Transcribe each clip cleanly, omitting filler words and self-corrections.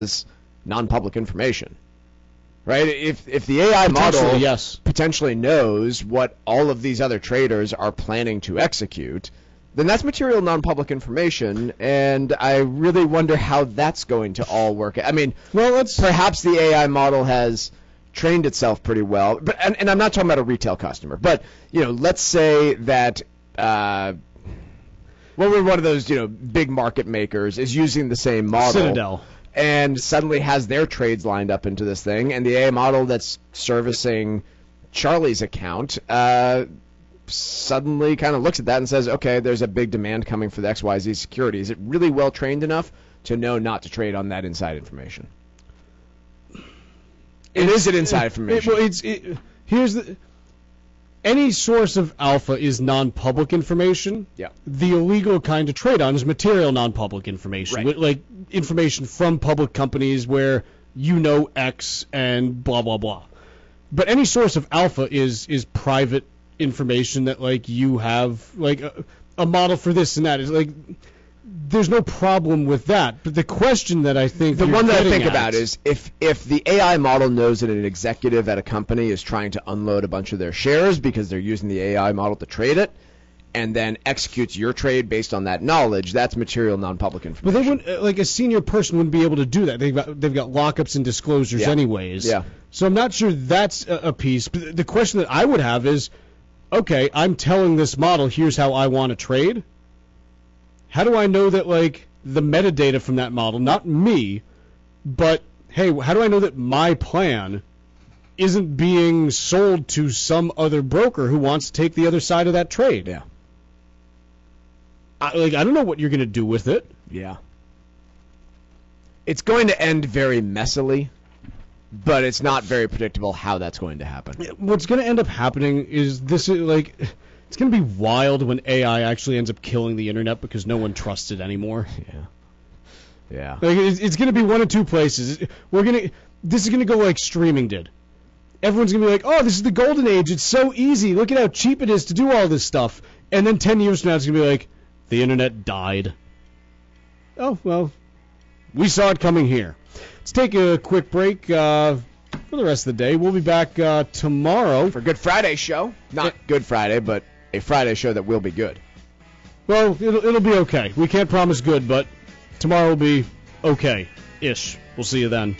is non-public information, right? If the AI model potentially knows what all of these other traders are planning to execute, then that's material non-public information, and I really wonder how that's going to all work. I mean, perhaps the AI model has trained itself pretty well, but and I'm not talking about a retail customer, but let's say that we're one of those big market makers is using the same model, Citadel, and suddenly has their trades lined up into this thing, and the AI model that's servicing Charlie's account suddenly kind of looks at that and says, okay, there's a big demand coming for the XYZ security. Is it really well trained enough to know not to trade on that inside information? Is it inside information? Any source of alpha is non-public information. Yeah. The illegal kind to trade on is material non-public information, right. Like information from public companies where X and blah blah blah. But any source of alpha is private information that you have a model for this and that. Is there's no problem with that. But the question that I think about is if the AI model knows that an executive at a company is trying to unload a bunch of their shares because they're using the AI model to trade it, and then executes your trade based on that knowledge, that's material non-public information. But they wouldn't, a senior person wouldn't be able to do that. They've got lockups and disclosures anyways. Yeah. So I'm not sure that's a piece. But the question that I would have is, okay, I'm telling this model, here's how I want to trade. How do I know that, the metadata from that model, not me, but, hey, how do I know that my plan isn't being sold to some other broker who wants to take the other side of that trade? Yeah. I don't know what you're going to do with it. Yeah. It's going to end very messily, but it's not very predictable how that's going to happen. What's going to end up happening is this, it's going to be wild when AI actually ends up killing the internet because no one trusts it anymore. Yeah. It's going to be one of two places. This is going to go like streaming did. Everyone's going to be like, oh, this is the golden age. It's so easy. Look at how cheap it is to do all this stuff. And then 10 years from now, it's going to be like, the internet died. Oh, well, we saw it coming here. Let's take a quick break for the rest of the day. We'll be back tomorrow. For Good Friday show. Not Good Friday, but a Friday show that will be good. Well, it'll be okay. We can't promise good, but tomorrow will be okay-ish. We'll see you then.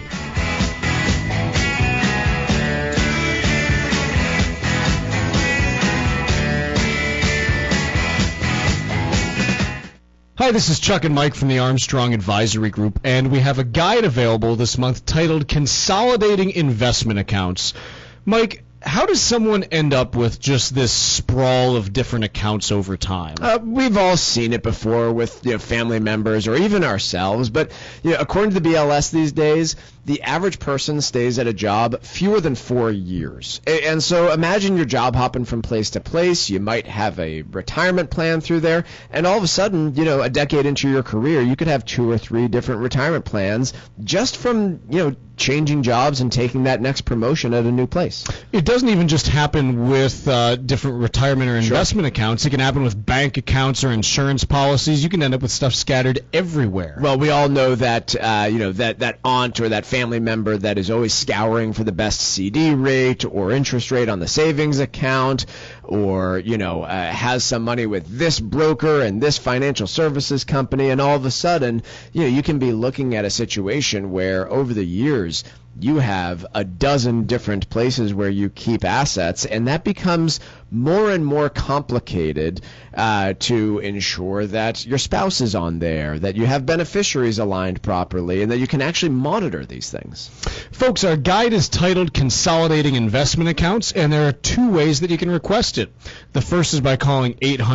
Hi, this is Chuck and Mike from the Armstrong Advisory Group, and we have a guide available this month titled Consolidating Investment Accounts. Mike, how does someone end up with just this sprawl of different accounts over time? We've all seen it before with family members or even ourselves, but according to the BLS these days, the average person stays at a job fewer than 4 years. And so imagine you're job hopping from place to place. You might have a retirement plan through there, and all of a sudden, a decade into your career, you could have 2 or 3 different retirement plans just from, changing jobs and taking that next promotion at a new place. It doesn't even just happen with different retirement or investment accounts. It can happen with bank accounts or insurance policies. You can end up with stuff scattered everywhere. Well, we all know that, that aunt or that family member that is always scouring for the best CD rate or interest rate on the savings account, or, has some money with this broker and this financial services company, and all of a sudden, you can be looking at a situation where over the years you have a dozen different places where you keep assets, and that becomes more and more complicated to ensure that your spouse is on there, that you have beneficiaries aligned properly, and that you can actually monitor these things. Folks, our guide is titled Consolidating Investment Accounts, and there are 2 ways that you can request it. The first is by calling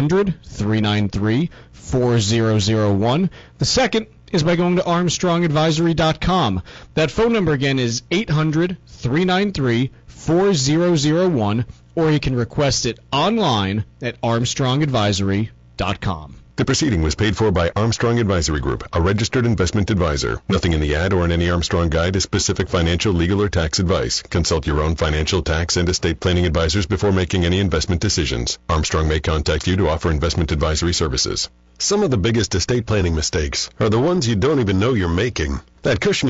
800-393-4001. The second is by going to ArmstrongAdvisory.com. That phone number again is 800-393-4001, or you can request it online at ArmstrongAdvisory.com. The proceeding was paid for by Armstrong Advisory Group, a registered investment advisor. Nothing in the ad or in any Armstrong guide is specific financial, legal, or tax advice. Consult your own financial, tax, and estate planning advisors before making any investment decisions. Armstrong may contact you to offer investment advisory services. Some of the biggest estate planning mistakes are the ones you don't even know you're making. That cushion